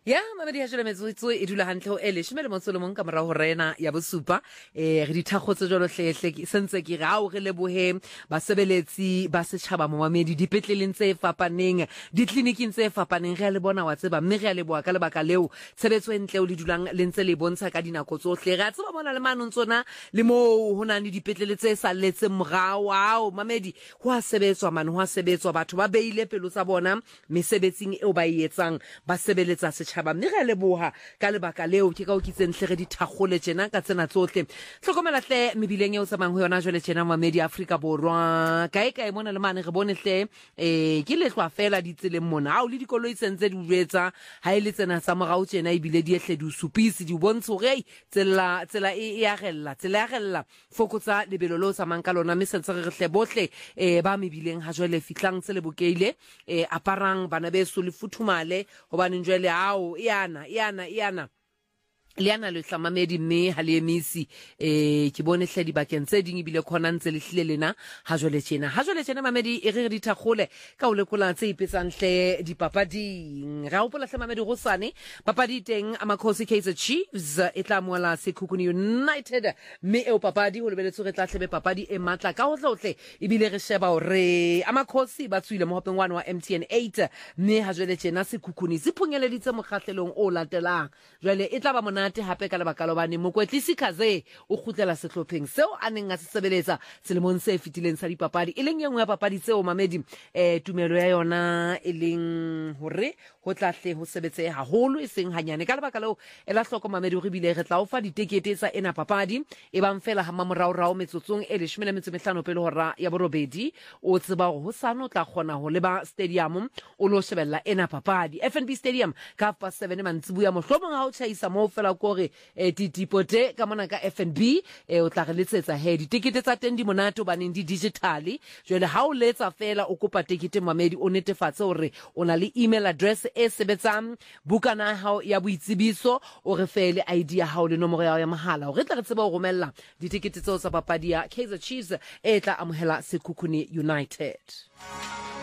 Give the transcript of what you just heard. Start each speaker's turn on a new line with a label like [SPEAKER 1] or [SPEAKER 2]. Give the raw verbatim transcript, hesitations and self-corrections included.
[SPEAKER 1] Ya mamedi ha jela metsotso e dula hantle ho ele shimele motsolomong ka mora ho rena ya bosupa eh re dithakgotse jolo hlehle sentse ke ga o re lebohe basebeletsi ba setjhaba mo mamedi dipetleleng tse fapaneng ditleliniking tse fapaneng re a le bona wa tseba mme re a leboha ka lebaka leo tshebetso e ntle o le dulang le ntse le bontsha ka dinako tsohle re a tseba bona le manong tsona le mo ho nang le dipetlele tse salletse morao wow mamedi ho a sebetswa mane ho a sebetswa batho ba beile pelo tsa bona mesebetsing eo ba e etsang ba sebeletsa setjhaba mme re leboha ka lebaka leo ke ka o kitseng hle re di thakgole tjena ka tsena tsohle hlokomela hle mebileng eo tsamang ho yona jwale tjena mamedi Afrika Borwa kae kae mona le mane re bone hle eh ke lehlwa fela di tseleng mona ha o le dikoloi sentse di uetsa ha ile tsena tsa morao tjena e bile di ehle di supisi di bontsho re tsela tsela e ya gella tsela ya gella fokotsa lebelo lo tsamang ka lona mme sentse re hle bohle eh ba mebileng ha jwale fitlang tsele bokeile eh aparang bana beso le futhumale hobane jwale hao iana iana iana liana le hlamamedi mme ha le emisi eh ke bone hle di bakeng tse ding ibile khona ntse le hlile lena ha jwale tjena ha jwale tjena mamedi e re re dithakgole ka o lekola tse ipetsang hle dipapading ra hopola hle mamedi go sane papadi teng amakhosi Kaizer Chiefs e tla moala Sekhukhune United mme e o papadi ho lebeletse re tla hlebe papadi e matla ka hohle hohle ibile re sheba hore amakhosi ba tswile mo hopeng one wa M T N eight mme ha jwale tjena Sekhukhune se phunyeleditse mokgahlelong o latelang jwale e tla ba mona hape ka lebaka la bane mokwetlisi Khaze o khutlela sehlopheng seo a neng a se sebeletsa selemong se fetileng sa dipapadi e leng engwe ya papadi tseo mamedi eh tumelo ya yona e leng hore ho tla hle ho sebetse haholo e seng hanyane ka lebaka leo e la hloko mamedi ho bile re tla o fa ditekete tsa ena papadi e bang fela ha mamorao rao metsotsong e leshome le metso mehlano pele hora ya borobedi o tseba ho sano tla khona ho leba stadium o lo shebella ena papadi F N B Stadium ka half past seven mantsibuya mohlomong ha o tshwaisa mo fela kore eh titipote ka mona ka F N B eh o tla re letsetsa he ditekete tsa teng di monate ba neng di digitally jwale ha o letsa fela o kopa tekete mamedi o netefatse hore o na le email address e sebetsang bukana hao ya boitsebiso o re fele I D ya hao le nomoro ya ya mahala o re tla re tseba ho romella ditekete tseo tsa papadi ya Kaizer Chiefs e tla amohela Sekhukhune United.